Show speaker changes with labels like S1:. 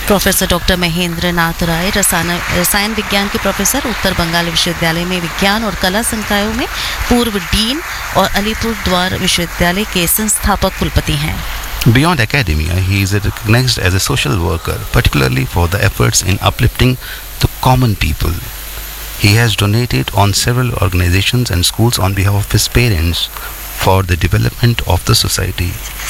S1: Professor doctor Mahendra Nath राय रसायन विज्ञान के प्रोफेसर, उत्तर बंगाल विश्वविद्यालय में विज्ञान और कला संकायों में पूर्व डीन और अलीपुरद्वार विश्वविद्यालय के संस्थापक कुलपति हैं।
S2: Beyond academia, he is recognized as a social worker, particularly for the efforts in uplifting the common people. He has donated on several organizations and schools on behalf of his parents for the development of the society.